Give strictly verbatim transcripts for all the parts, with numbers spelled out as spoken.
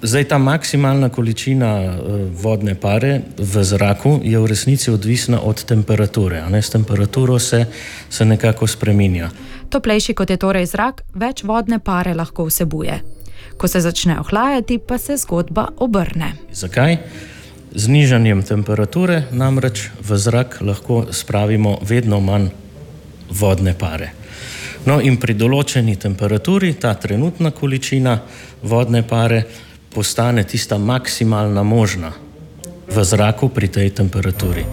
Zdaj, ta maksimalna količina vodne pare v zraku je v resnici odvisna od temperature. S temperaturo se, se nekako spreminja. Toplejši kot je torej zrak, več vodne pare lahko vsebuje. Ko se začne ohlajati, pa se zgodba obrne. Zakaj? Z nižanjem temperature namreč v zrak lahko spravimo vedno manj vodne pare. No, in pri določeni temperaturi ta trenutna količina vodne pare postane tista maksimalna možna v zraku pri tej temperaturi.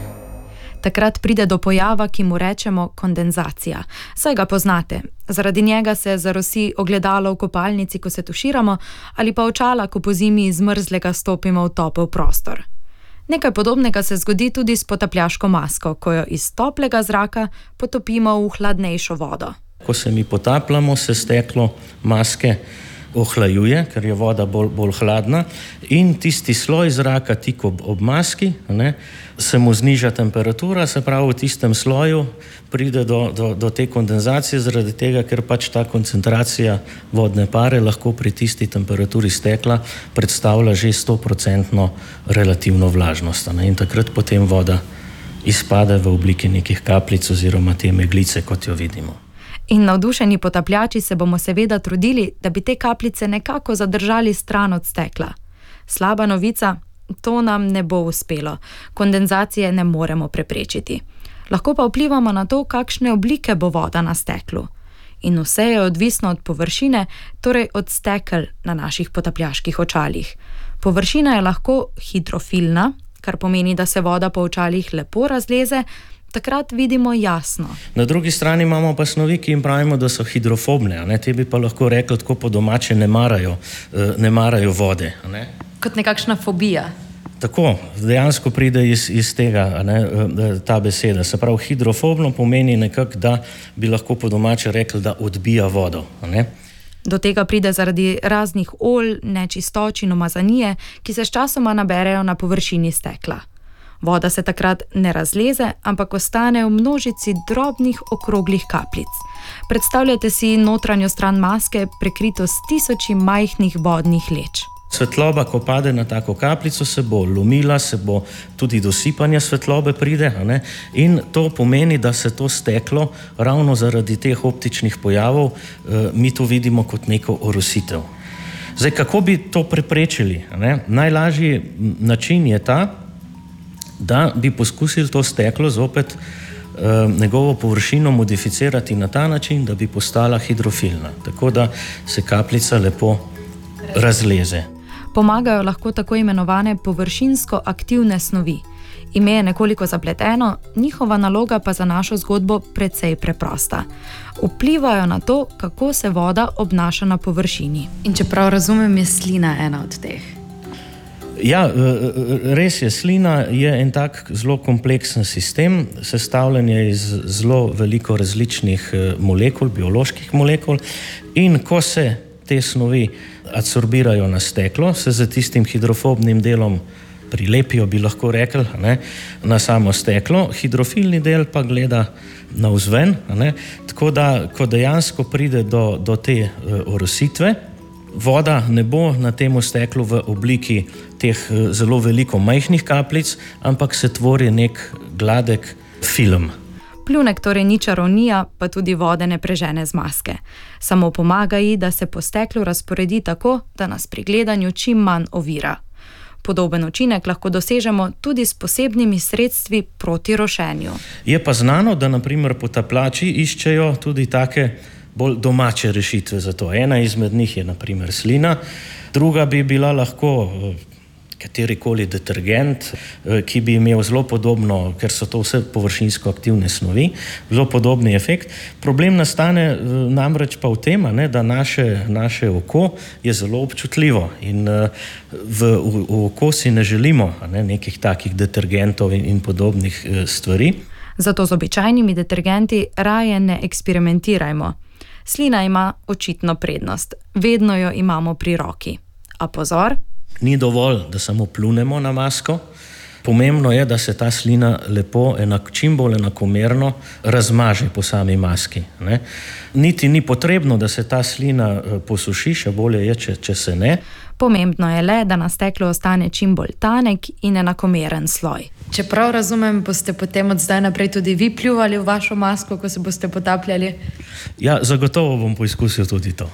Takrat pride do pojava, ki mu rečemo kondenzacija. Saj ga poznate. Zaradi njega se zarosi ogledalo v kopalnici, ko se tuširamo, ali pa očala, ko pozimi iz mrzlega stopimo v topel prostor. Nekaj podobnega se zgodi tudi s potapljaško masko, ko jo iz toplega zraka potopimo v hladnejšo vodo. Ko se mi potapljamo, se steklo maske ohlajuje, ker je voda bolj, bolj hladna, in tisti sloj zraka tik ob, ob maski, ne, se mu zniža temperatura, se pravi v tistem sloju pride do, do, do te kondenzacije, zaradi tega, ker pač ta koncentracija vodne pare lahko pri tisti temperaturi stekla predstavlja že sto procentno relativno vlažnost. Ne, in takrat potem voda izpade v obliki nekih kapljic oziroma te meglice, kot jo vidimo. In navdušeni potapljači se bomo seveda trudili, da bi te kapljice nekako zadržali stran od stekla. Slaba novica, to nam ne bo uspelo. Kondenzacije ne moremo preprečiti. Lahko pa vplivamo na to, kakšne oblike bo voda na steklu. In vse je odvisno od površine, torej od stekel na naših potapljaških očalih. Površina je lahko hidrofilna, kar pomeni, da se voda po očalih lepo razleze, takrat vidimo jasno. Na drugi strani imamo pa snovi, ki jim pravimo, da so hidrofobne. Ne? Te bi pa lahko rekli tako po domače, ne marajo, ne marajo vode. Ne? Kot nekakšna fobija. Tako, dejansko pride iz, iz tega, ne, ta beseda. Se pravi, hidrofobno pomeni nekako, da bi lahko po domače rekli, da odbija vodo. Ne? Do tega pride zaradi raznih olj, nečistoč in umazanije, ki se sčasoma naberejo na površini stekla. Voda se takrat ne razleze, ampak ostane v množici drobnih okroglih kapljic. Predstavljate si notranjo stran maske, prekrito s tisoči majhnih vodnih leč. Svetloba, ko pade na tako kapljico, se bo lomila, se bo tudi do sipanja svetlobe pride, ne? In to pomeni, da se to steklo ravno zaradi teh optičnih pojavov eh, mi to vidimo kot neko orositev. Zdaj, kako bi to preprečili? Ne? Najlažji način je ta, da bi poskusili to steklo zopet eh, njegovo površino modificirati na ta način, da bi postala hidrofilna, tako da se kapljica lepo razleze. Pomagajo lahko tako imenovane površinsko aktivne snovi. Ime je nekoliko zapleteno, njihova naloga pa za našo zgodbo precej preprosta. Vplivajo na to, kako se voda obnaša na površini. In čeprav razumem, je slina ena od teh. Ja, res je, slina je en tak zelo kompleksen sistem, sestavljen je iz zelo veliko različnih molekul, bioloških molekul, in ko se te snovi adsorbirajo na steklo, se za tistim hidrofobnim delom prilepijo, bi lahko rekli, ne, na samo steklo, hidrofilni del pa gleda navzven, ne, tako da, ko dejansko pride do, do te uh, orositve, voda ne bo na tem steklu v obliki teh uh, zelo veliko majhnih kapljic, ampak se tvori nek gladek film. Pljunek torej ni čarovnija, pa tudi vode ne prežene z maske. Samo pomaga ji, da se po steklu razporedi tako, da nas pri gledanju čim manj ovira. Podoben učinek lahko dosežemo tudi s posebnimi sredstvi proti rošenju. Je pa znano, da na primer potapljači iščejo tudi take bolj domače rešitve za to. Ena izmed njih je na primer slina, druga bi bila lahko katerikoli detergent, ki bi imel zelo podobno, ker so to vse površinsko aktivne snovi, zelo podobni efekt. Problem nastane namreč pa v tem, ne, da naše, naše oko je zelo občutljivo in v, v, v oko si ne želimo ne, nekih takih detergentov in, in podobnih stvari. Zato z običajnimi detergenti raje ne eksperimentirajmo. Slina ima očitno prednost. Vedno jo imamo pri roki. A pozor! Ni dovolj, da samo pljunemo na masko, Pomembno je, da se ta slina lepo, enak, čim bolj enakomerno razmaže po sami maski. Ne? Niti ni potrebno, da se ta slina posuši, še bolje je, če, če se ne. Pomembno je le, da na steklu ostane čim bolj tanek in enakomeren sloj. Če prav razumem, boste potem od zdaj naprej tudi vi pljuvali v vašo masko, ko se boste potapljali? Ja, zagotovo bom poizkusil tudi to.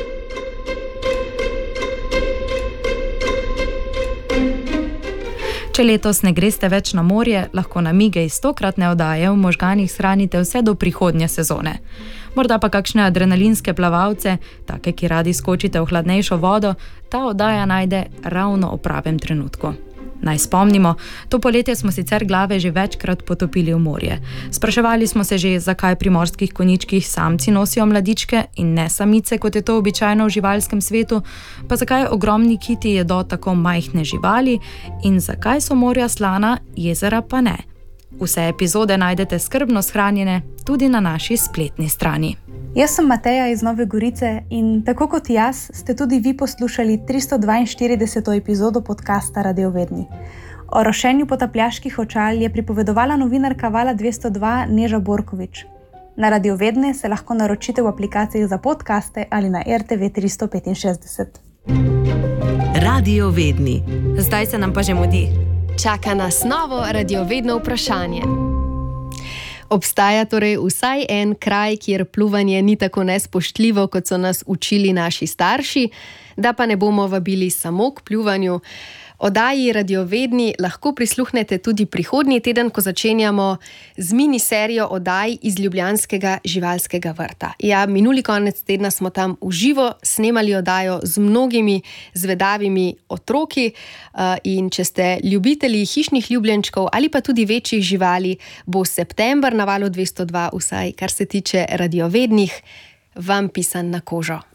Če letos ne greste več na morje, lahko namige iz stokratne oddaje v možganih shranite vse do prihodnje sezone. Morda pa kakšne adrenalinske plavalce, take, ki radi skočite v hladnejšo vodo, ta oddaja najde ravno v pravem trenutku. Naj spomnimo, to poletje smo sicer glave že večkrat potopili v morje. Spraševali smo se že, zakaj pri morskih konjičkih samci nosijo mladičke in ne samice, kot je to običajno v živalskem svetu, pa zakaj ogromni kiti jedo tako majhne živali in zakaj so morja slana, jezera pa ne. Vse epizode najdete skrbno shranjene tudi na naši spletni strani. Jaz sem Mateja iz Nove Gorice in tako kot jaz ste tudi vi poslušali tristo dvainštirideseto epizodo podcasta Radiovedni. O rošenju potapljaških očal je pripovedovala novinarka Vala dvesto dva Neža Borkovič. Na Radiovedne se lahko naročite v aplikaciji za podcaste ali na R T V tristo petinšestdeset. Radiovedni. Zdaj se nam pa že mudi. Čaka nas novo radiovedno vprašanje. Obstaja torej vsaj en kraj, kjer pluvanje ni tako nespoštljivo, kot so nas učili naši starši, da pa ne bomo vabili samo k pljuvanju. Oddaji Radiovedni lahko prisluhnete tudi prihodnji teden, ko začenjamo z miniserijo oddaj iz ljubljanskega živalskega vrta. Ja, minuli konec tedna smo tam v živo snemali oddajo z mnogimi zvedavimi otroki in če ste ljubitelji hišnih ljubljenčkov ali pa tudi večjih živali, bo september na Valu dvesto dva, vsaj kar se tiče radiovednih, vam pisan na kožo.